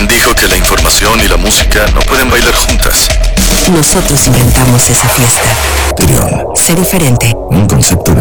dijo que la información y la música no pueden bailar juntas? Nosotros inventamos esa fiesta. Trión. Sé diferente. Un concepto de